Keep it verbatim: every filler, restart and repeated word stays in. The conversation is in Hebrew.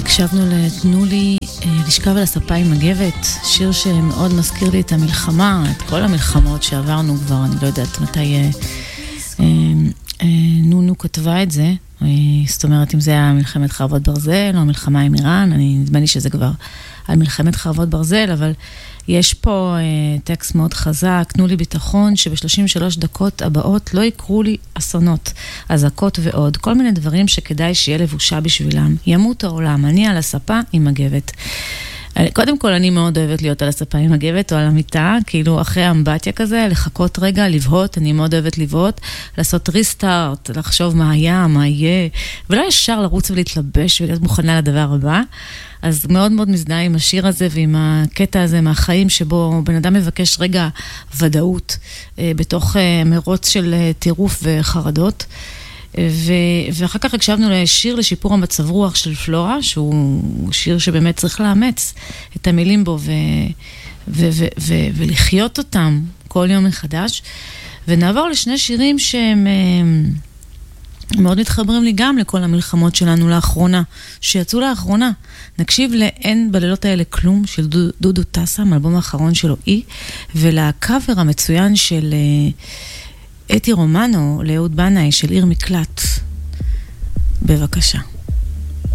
הקשבנו לתנו לי לשכב על הספה עם מגבת, שיר שמאוד מזכיר לי את המלחמה, את כל המלחמות שעברנו כבר, אני לא יודעת מתי אה, אה, אה, נונו כתבה את זה, אה, זאת אומרת אם זה היה מלחמת חרבות ברזל או מלחמה עם איראן, אני נדמה לי שזה כבר על מלחמת חרבות ברזל, אבל יש פה אה, טקסט מאוד חזק, תנו לי ביטחון שב-שלושים ושלוש דקות הבאות לא יקרו לי אסונות, אזעקות ועוד, כל מיני דברים שכדאי שיהיה לבושה בשבילם. ימות העולם, אני על הספה עם מגבת. קודם כל אני מאוד אוהבת להיות על הספה עם מגבת או על המיטה, כאילו אחרי האמבטיה כזה, לחכות רגע, לבהות, אני מאוד אוהבת לבהות, לעשות ריסטארט, לחשוב מה היה, מה יהיה, ולא ישר לרוץ ולהתלבש ולהיות מוכנה לדבר הבא. אז מאוד מאוד מזדהה עם השיר הזה ועם הקטע הזה מהחיים שבו בן אדם מבקש רגע ודאות אה, בתוך אה, מרוץ של אה, טירוף וחרדות. ו... ואחר כך הקשבנו לשיר לשיפור המצב רוח של פלורה, שהוא שיר שבאמת צריך לאמץ את המילים בו ו... ו... ו... ו... ולחיות אותם כל יום מחדש. ונעבור לשני שירים שהם מאוד מתחברים לי גם לכל המלחמות שלנו לאחרונה, שיצאו לאחרונה. נקשיב לאין בלילות האלה כלום של דודו טסה, מאלבום האחרון שלו אי, ולקאבר המצוין של אתי רומנו, לאהוד בנאי, של עיר מקלט. בבקשה.